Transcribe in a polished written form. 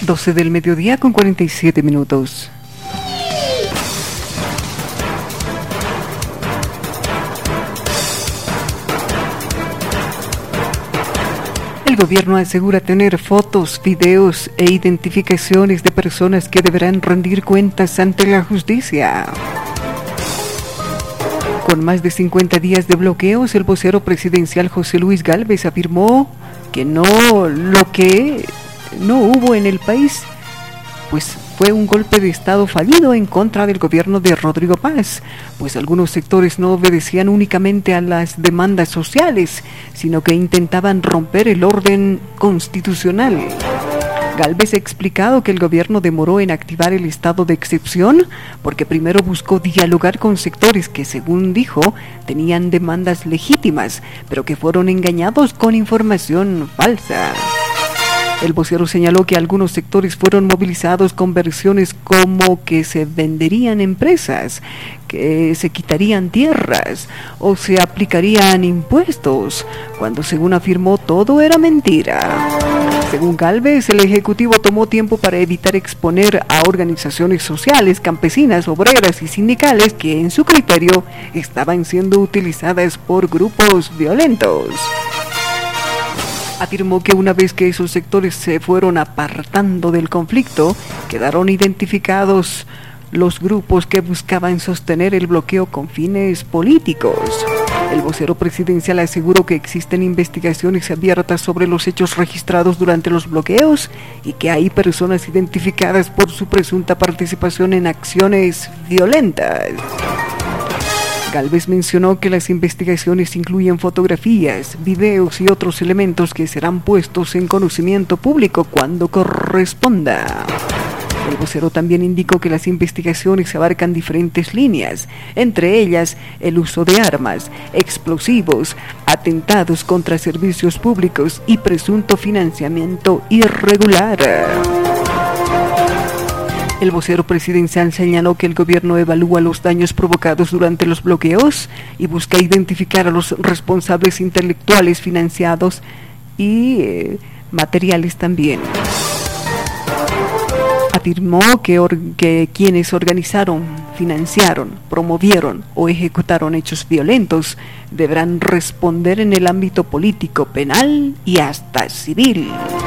12 del mediodía con 47 minutos. El gobierno asegura tener fotos, videos e identificaciones de personas que deberán rendir cuentas ante la justicia. Con más de 50 días de bloqueos, el vocero presidencial José Luis Gálvez afirmó que lo que no hubo en el país, pues fue un golpe de Estado fallido en contra del gobierno de Rodrigo Paz, pues algunos sectores no obedecían únicamente a las demandas sociales, sino que intentaban romper el orden constitucional. Gálvez ha explicado que el gobierno demoró en activar el estado de excepción porque primero buscó dialogar con sectores que, según dijo, tenían demandas legítimas, pero que fueron engañados con información falsa. El vocero señaló que algunos sectores fueron movilizados con versiones como que se venderían empresas, que se quitarían tierras o se aplicarían impuestos, cuando según afirmó todo era mentira. Según Gálvez, el Ejecutivo tomó tiempo para evitar exponer a organizaciones sociales, campesinas, obreras y sindicales que en su criterio estaban siendo utilizadas por grupos violentos. Afirmó que una vez que esos sectores se fueron apartando del conflicto, quedaron identificados los grupos que buscaban sostener el bloqueo con fines políticos. El vocero presidencial aseguró que existen investigaciones abiertas sobre los hechos registrados durante los bloqueos y que hay personas identificadas por su presunta participación en acciones violentas. Gálvez mencionó que las investigaciones incluyen fotografías, videos y otros elementos que serán puestos en conocimiento público cuando corresponda. El vocero también indicó que las investigaciones abarcan diferentes líneas, entre ellas el uso de armas, explosivos, atentados contra servicios públicos y presunto financiamiento irregular. El vocero presidencial señaló que el gobierno evalúa los daños provocados durante los bloqueos y busca identificar a los responsables intelectuales, financiados y materiales también. Afirmó que quienes organizaron, financiaron, promovieron o ejecutaron hechos violentos deberán responder en el ámbito político, penal y hasta civil.